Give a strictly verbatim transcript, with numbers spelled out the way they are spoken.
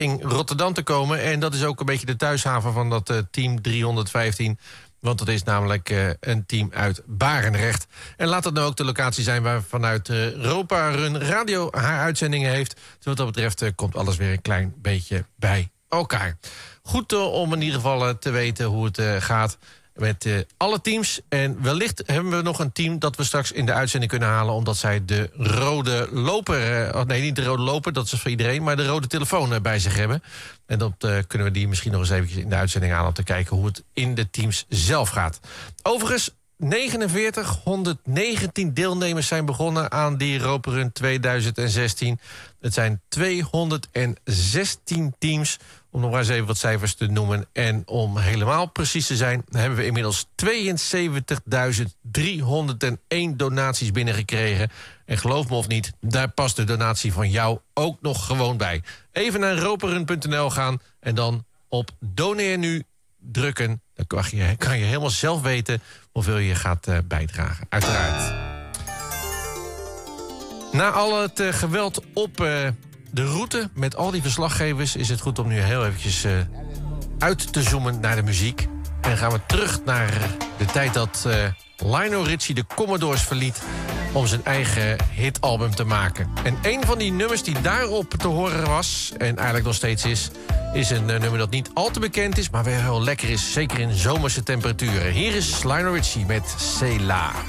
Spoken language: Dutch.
in Rotterdam te komen. En dat is ook een beetje de thuishaven van dat uh, team driehonderdvijftien. Want dat is namelijk uh, een team uit Barendrecht. En laat dat nou ook de locatie zijn waar vanuit uh, Europa Run Radio haar uitzendingen heeft. Dus wat dat betreft uh, komt alles weer een klein beetje bij elkaar. Goed uh, om in ieder geval uh, te weten hoe het uh, gaat met uh, alle teams. En wellicht hebben we nog een team dat we straks in de uitzending kunnen halen, omdat zij de rode loper, uh, oh nee, niet de rode loper, dat is voor iedereen, maar de rode telefoon uh, bij zich hebben. En dan uh, kunnen we die misschien nog eens eventjes in de uitzending halen om te kijken hoe het in de teams zelf gaat. Overigens, negenenveertig honderdnegentien deelnemers zijn begonnen aan die Europa Run tweeduizend zestien. Het zijn tweehonderdzestien teams, om nog maar eens even wat cijfers te noemen. En om helemaal precies te zijn, hebben we inmiddels tweeënzeventigduizend driehonderdéén donaties binnengekregen. En geloof me of niet, daar past de donatie van jou ook nog gewoon bij. Even naar europarun punt n l gaan en dan op Doneer Nu drukken. Dan kan je, kan je helemaal zelf weten hoeveel je gaat uh, bijdragen. Uiteraard. Na al het uh, geweld op uh, de route met al die verslaggevers is het goed om nu heel eventjes uh, uit te zoomen naar de muziek. En dan gaan we terug naar de tijd dat uh, Lionel Richie de Commodores verliet om zijn eigen hitalbum te maken. En een van die nummers die daarop te horen was, en eigenlijk nog steeds is, is een uh, nummer dat niet al te bekend is, maar wel heel lekker is, zeker in zomerse temperaturen. Hier is Lionel Richie met C'est là.